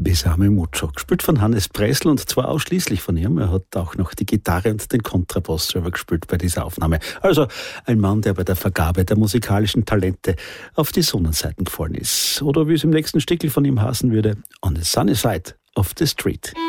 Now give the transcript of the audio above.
Besame Mucho, gespielt von Hannes Pressl und zwar ausschließlich von ihm. Er hat auch noch die Gitarre und den Kontrabass selber gespielt bei dieser Aufnahme. Also ein Mann, der bei der Vergabe der musikalischen Talente auf die Sonnenseiten gefallen ist. Oder wie es im nächsten Stickel von ihm heißen würde, On the Sunny Side of the Street.